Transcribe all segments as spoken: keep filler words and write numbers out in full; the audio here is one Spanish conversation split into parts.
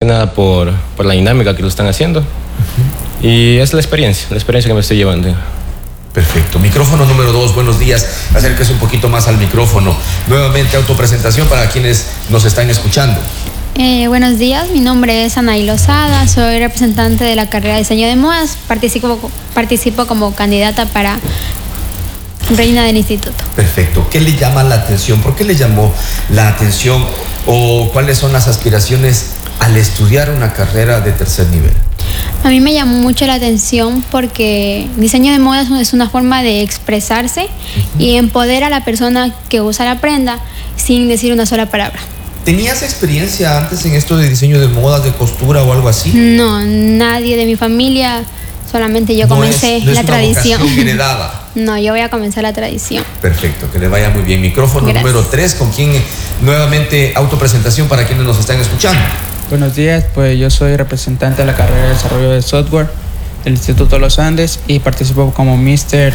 nada por, por la dinámica que lo están haciendo. Uh-huh. Y es la experiencia, la experiencia que me estoy llevando. Perfecto. Micrófono número dos, buenos días. Acérquese un poquito más al micrófono. Nuevamente autopresentación para quienes nos están escuchando. Eh, buenos días, mi nombre es Anaí Lozada, soy representante de la carrera de diseño de modas, participo, participo como candidata para reina del instituto. Perfecto. ¿Qué le llama la atención? ¿Por qué le llamó la atención? ¿O cuáles son las aspiraciones al estudiar una carrera de tercer nivel? A mí me llamó mucho la atención porque diseño de modas es una forma de expresarse uh-huh. y empodera a la persona que usa la prenda sin decir una sola palabra. ¿Tenías experiencia antes en esto de diseño de modas, de costura o algo así? No, nadie de mi familia, solamente yo comencé no es, no la es tradición. Una vocación heredada. No, yo voy a comenzar la tradición. Perfecto, que le vaya muy bien. Micrófono Gracias. Número tres, con quien nuevamente autopresentación para quienes nos están escuchando. Buenos días, pues yo soy representante de la carrera de desarrollo de software del Instituto Los Andes y participo como míster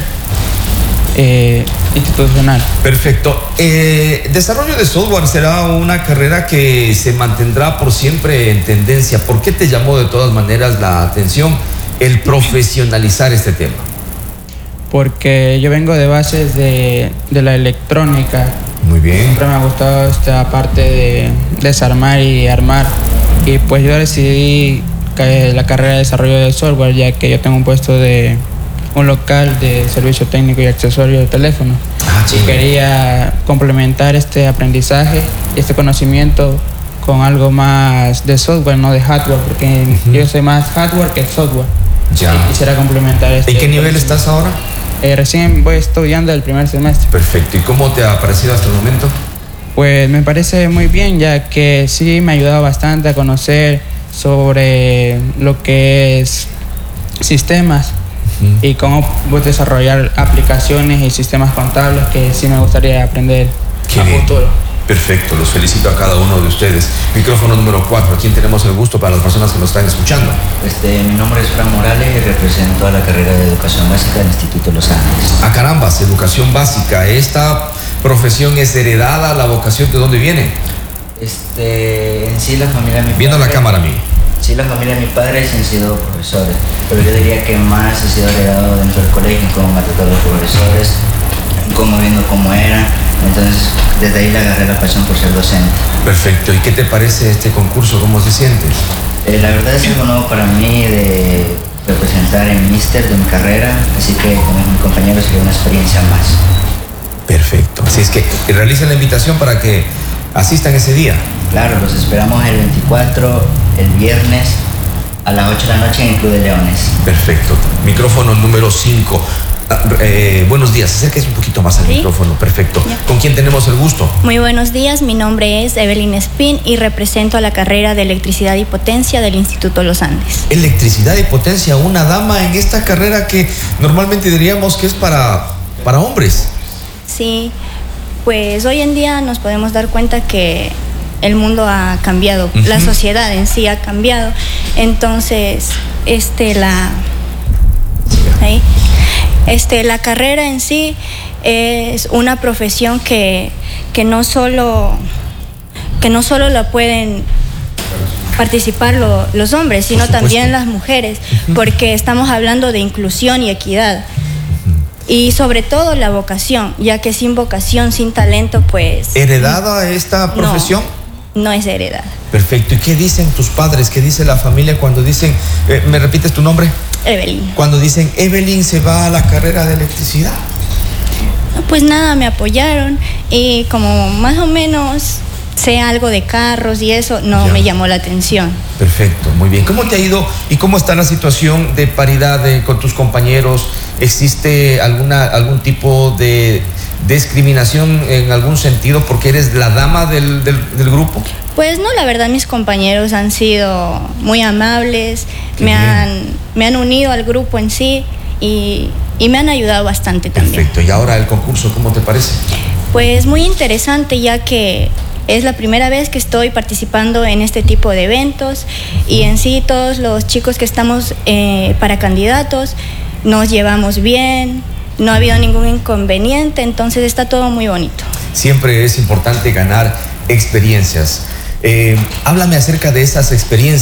Eh, institucional. Perfecto. Eh, desarrollo de software será una carrera que se mantendrá por siempre en tendencia. ¿Por qué te llamó de todas maneras la atención el profesionalizar este tema? Porque yo vengo de bases de, de la electrónica. Muy bien. Siempre me ha gustado esta parte de desarmar y armar. Y pues yo decidí la carrera de desarrollo de software, ya que yo tengo un puesto de un local de servicio técnico y accesorio de teléfono. Ah, y quería complementar este aprendizaje, este conocimiento con algo más de software, no de hardware, porque uh-huh. yo soy más hardware que software. Ya. Y quisiera complementar este. ¿En qué nivel estás ahora? Eh, recién voy estudiando el primer semestre. Perfecto. ¿Y cómo te ha parecido hasta el momento? Pues me parece muy bien, ya que sí me ha ayudado bastante a conocer sobre lo que es sistemas. Y cómo pues, desarrollar aplicaciones y sistemas contables que sí me gustaría aprender Qué a bien. futuro. Perfecto, los felicito a cada uno de ustedes. Micrófono número cuatro, ¿a quién tenemos el gusto para las personas que nos están escuchando? Este, mi nombre es Fran Morales y represento a la carrera de Educación Básica del Instituto Los Andes. Ah, carambas, Educación Básica. ¿Esta profesión es heredada? ¿La vocación de dónde viene? Este, en sí la familia de mi Viendo padre, la cámara a mí. Sí, la familia de mi padre sí han sido profesores, pero yo diría que más ha sido heredado dentro del colegio, cómo me ha tratado los profesores, cómo viendo cómo eran. Entonces, desde ahí le agarré la pasión por ser docente. Perfecto. ¿Y qué te parece este concurso? ¿Cómo se sientes? Eh, la verdad es algo nuevo para mí de representar en míster de mi carrera, así que con mis compañeros sería una experiencia más. Perfecto. Así es que realicen la invitación para que asistan ese día. Claro, los esperamos el veinticuatro, el viernes, a las ocho de la noche en el Club de Leones. Perfecto. Micrófono número cinco. Eh, buenos días, acérquese un poquito más al ¿Sí? micrófono. Perfecto. Ya. ¿Con quién tenemos el gusto? Muy buenos días, mi nombre es Evelyn Espín y represento a la carrera de Electricidad y Potencia del Instituto Los Andes. Electricidad y Potencia, una dama en esta carrera que normalmente diríamos que es para, para hombres. Sí, pues hoy en día nos podemos dar cuenta que el mundo ha cambiado, uh-huh. la sociedad en sí ha cambiado. Entonces, este, la, ahí, este, la carrera en sí es una profesión que, que no solo, que no solo la pueden participar lo, los hombres, sino también las mujeres, uh-huh. porque estamos hablando de inclusión y equidad. Y sobre todo la vocación, ya que sin vocación, sin talento, pues... ¿Heredada esta profesión? No, no es heredada. Perfecto. ¿Y qué dicen tus padres? ¿Qué dice la familia cuando dicen... Eh, ¿Me repites tu nombre? Evelyn. Cuando dicen, Evelyn se va a la carrera de electricidad. Pues nada, me apoyaron y como más o menos sé algo de carros y eso, no ya. me llamó la atención. Perfecto, muy bien. ¿Cómo te ha ido y cómo está la situación de paridad de, con tus compañeros? ¿Existe alguna, algún tipo de discriminación en algún sentido porque eres la dama del, del, del grupo? Pues no, la verdad mis compañeros han sido muy amables, me han, me han unido al grupo en sí y, y me han ayudado bastante también. Perfecto, y ahora el concurso, ¿cómo te parece? Pues muy interesante, ya que es la primera vez que estoy participando en este tipo de eventos y en sí todos los chicos que estamos eh, para candidatos nos llevamos bien, no ha habido ningún inconveniente, entonces está todo muy bonito. Siempre es importante ganar experiencias. Eh, háblame acerca de esas experiencias.